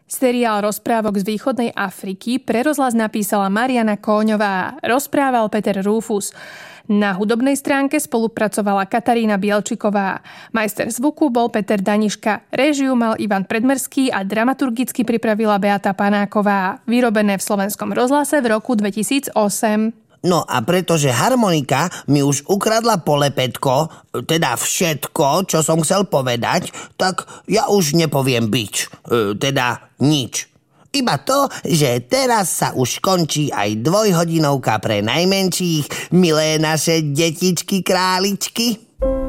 Seriál rozprávok z východnej Afriky pre rozhlas napísala Mariana Kóňová. Rozprával Peter Rúfus. Na hudobnej stránke spolupracovala Katarína Bielčiková. Majster zvuku bol Peter Daniška. Réžiu mal Ivan Predmerský a dramaturgicky pripravila Beata Panáková. Vyrobené v Slovenskom rozhlase v roku 2008. No a pretože harmonika mi už ukradla polepetko, teda všetko, čo som chcel povedať, tak ja už nepoviem bič, teda nič. Iba to, že teraz sa už končí aj 2-hodinovka pre najmenších, milé naše detičky králičky.